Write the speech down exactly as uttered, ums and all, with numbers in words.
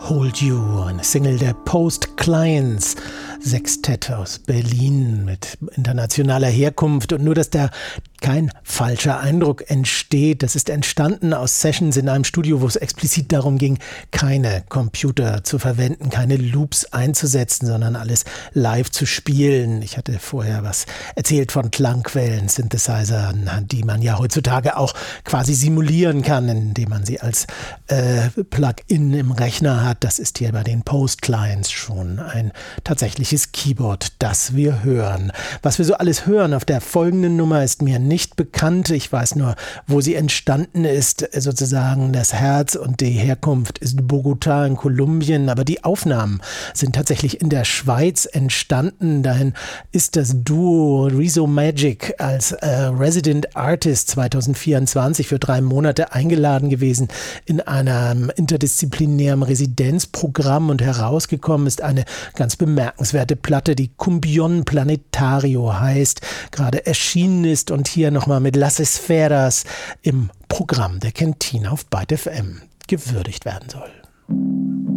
Hold You, eine Single der Post Clients, Sextett aus Berlin mit internationaler Herkunft. Und nur, dass da kein falscher Eindruck entsteht, das ist entstanden aus Sessions in einem Studio, wo es explizit darum ging, keine Computer zu verwenden, keine Loops einzusetzen, sondern alles live zu spielen. Ich hatte vorher was erzählt von Klangquellen, Synthesizern, die man ja heutzutage auch quasi simulieren kann, indem man sie als äh, Plugin im Rechner hat. Das ist hier bei den Post-Clients schon ein tatsächliches Keyboard, das wir hören. Was wir so alles hören auf der folgenden Nummer ist mir nicht bekannt. Ich weiß nur, wo sie entstanden ist. Sozusagen das Herz und die Herkunft ist Bogotá in Kolumbien, aber die Aufnahmen sind tatsächlich in der Schweiz entstanden. Dahin ist das Duo Rezo Magic als äh, Resident Artist zwanzig vierundzwanzig für drei Monate eingeladen gewesen in einem interdisziplinären Residenzprogramm, und herausgekommen ist eine ganz bemerkenswerte Platte, die Cumbion Planetario heißt, gerade erschienen ist und hier nochmal mit Las Esferas im Programm der Kantine auf Byte F M gewürdigt werden soll.